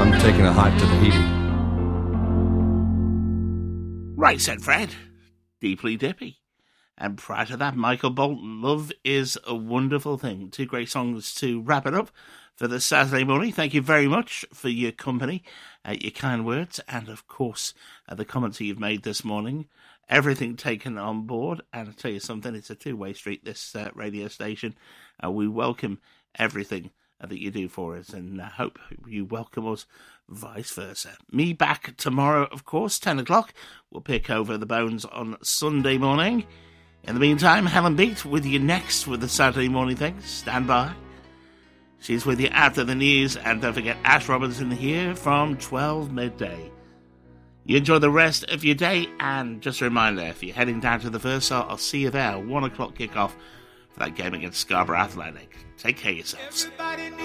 I'm taking a hike to Tahiti. Right, said Fred. Deeply Dippy. And prior to that, Michael Bolton, Love is a Wonderful Thing. Two great songs to wrap it up for this Saturday morning. Thank you very much for your company, your kind words, and of course, the comments you've made this morning. Everything taken on board. And I'll tell you something, it's a two-way street, this radio station. We welcome everything that you do for us, and I hope you welcome us vice versa. Me back tomorrow, of course, 10 o'clock. We'll pick over the bones on Sunday morning. In the meantime, Helen Beat with you next with the Saturday morning thing. Stand by. She's with you after the news, and don't forget Ash Robinson here from 12 midday. You enjoy the rest of your day, and just a reminder, if you're heading down to the Versailles, I'll see you there, 1 o'clock kickoff for that game against Scarborough Athletic. Take care of yourselves.